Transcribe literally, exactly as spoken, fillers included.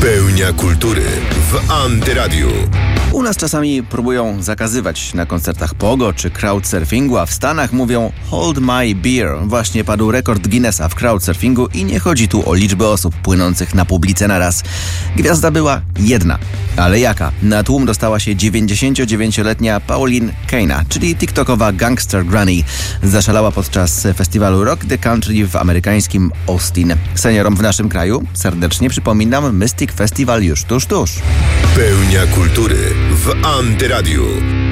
Pełnia kultury w Antyradiu. U nas czasami próbują zakazywać na koncertach pogo czy crowdsurfingu, a w Stanach mówią hold my beer. Właśnie padł rekord Guinnessa w crowdsurfingu i nie chodzi tu o liczbę osób płynących na publice na raz. Gwiazda była jedna, ale jaka? Na tłum dostała się dziewięćdziesięciodziewięcioletnia Pauline Kaina, czyli tiktokowa gangster granny. Zaszalała podczas festiwalu Rock the Country w amerykańskim Austin. Seniorom w naszym kraju serdecznie przypominam, Mystic Festival już tuż, tuż. Pełnia kultury w Antyradiu.